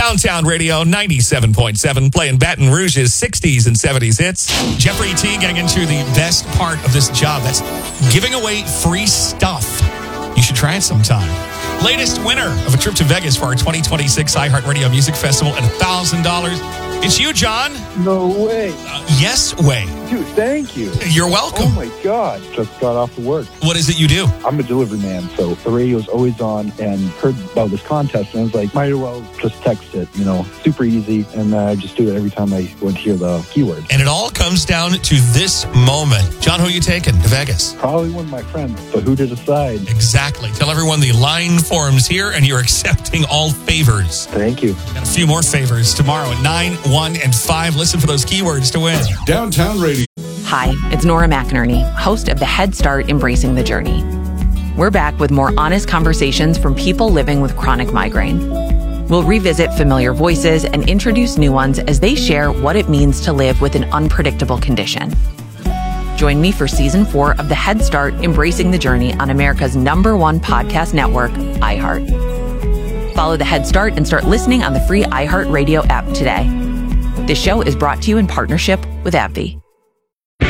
Downtown Radio 97.7, playing Baton Rouge's 60s and 70s hits. Jeffrey T getting into the best part of this job. That's giving away free stuff. You should try it sometime. Latest winner of a trip to Vegas for our 2026 iHeartRadio Music Festival and $1,000. It's you, John. No way. Yes way. Dude, thank you. You're welcome. Oh, my God. Just got off of work. What is it you do? I'm a delivery man, so the radio's always on, and heard about this contest, and I was like, might as well just text it, super easy, and I just do it every time I want to hear the keyword. And it all comes down to this moment. John, who are you taking to Vegas? Probably one of my friends, but who to decide? Exactly. Tell everyone the line forms here, and you're accepting all favors. Thank you. Got a few more favors tomorrow at 9, 1, and 5. Listen for those keywords to win. Downtown Radio. Hi, it's Nora McInerney, host of the Head Start Embracing the Journey. We're back with more honest conversations from people living with chronic migraine. We'll revisit familiar voices and introduce new ones as they share what it means to live with an unpredictable condition. Join me for Season 4 of the Head Start Embracing the Journey on America's #1 podcast network, iHeart. Follow the Head Start and start listening on the free iHeartRadio app today. This show is brought to you in partnership with AbbVie.